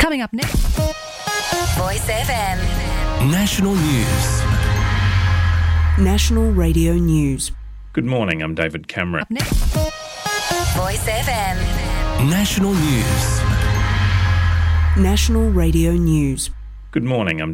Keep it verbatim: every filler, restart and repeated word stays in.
Coming up next. Voice F M. National News. National Radio News. Good morning, I'm David Cameron. Up next. Voice F M. National News. National Radio News. Good morning, I'm